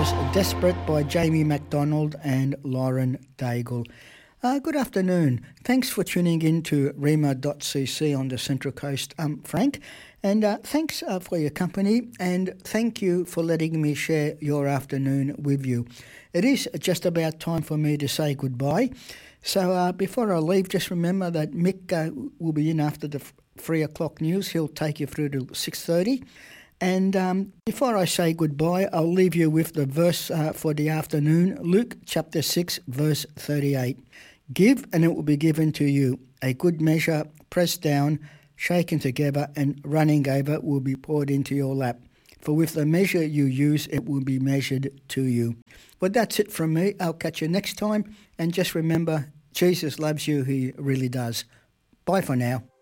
was Desperate by Jamie MacDonald and Lauren Daigle. Good afternoon. Thanks for tuning in to Rema.cc on the Central Coast, Frank. And thanks for your company, and thank you for letting me share your afternoon with you. It is just about time for me to say goodbye. So before I leave, just remember that Mick will be in after the 3 o'clock news. He'll take you through to 6:30. And before I say goodbye, I'll leave you with the verse for the afternoon, Luke chapter 6, verse 38. Give, and it will be given to you. A good measure, pressed down, shaken together, and running over will be poured into your lap. For with the measure you use, it will be measured to you. Well, that's it from me. I'll catch you next time. And just remember, Jesus loves you. He really does. Bye for now.